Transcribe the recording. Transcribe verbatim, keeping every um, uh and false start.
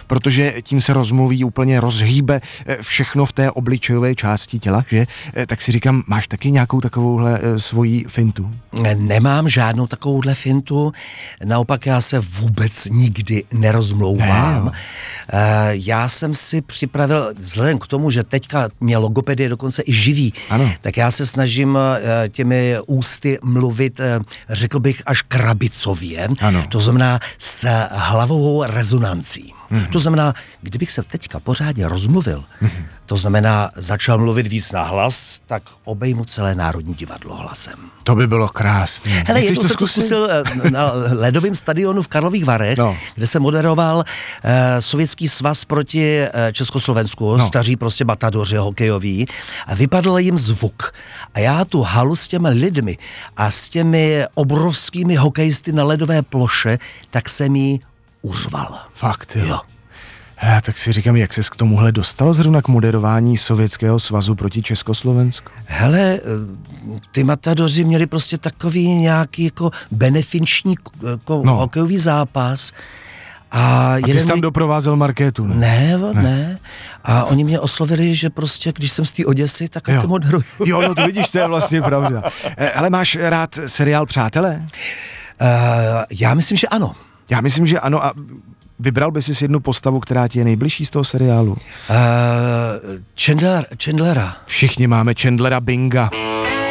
protože tím se rozmluví, úplně rozhýbe všechno v té obličejové části těla, že? Tak si říkám, máš taky nějakou takovouhle svoji fintu? Nemám žádnou takovouhle fintu, naopak já se vůbec nikdy nerozmlouvám. Ne, já jsem si připravil, vzhledem k tomu, že teďka mě logopedie dokonce i živí, ano. tak já se snažím těmi ústy mluvit, řekl bych, až krabicově, ano. to znamená s hlavovou rezonancí. Mm-hmm. To znamená, kdybych se teďka pořádně rozmluvil, mm-hmm. to znamená, začal mluvit víc na hlas, tak obejmu celé Národní divadlo hlasem. To by bylo krásné. Hele, jednou jsem to zkusil na ledovém stadionu v Karlových Varech, no. kde jsem moderoval uh, Sovětský svaz proti uh, Československu, no. staří prostě matadoři hokejoví, a vypadl jim zvuk. A já tu halu s těmi lidmi a s těmi obrovskými hokejisty na ledové ploše, tak jsem jí uřval. Fakt, jo. jo. Já tak si říkám, jak ses k tomuhle dostal zrovna k moderování Sovětského svazu proti Československu? Hele, ty matadoři měli prostě takový nějaký jako benefiční jako no. hokejový zápas. A, a ty jsi tam doprovázel Markétu, ne? Ne, ne, ne. A oni mě oslovili, že prostě, když jsem z té Oděsy, tak to moderuju. Jo, no to vidíš, to je vlastně pravda. Ale máš rád seriál Přátelé? Uh, já myslím, že ano. Já myslím, že ano, a vybral by si jednu postavu, která ti je nejbližší z toho seriálu? Uh, Chandler, Chandlera. Všichni máme Chandlera Binga.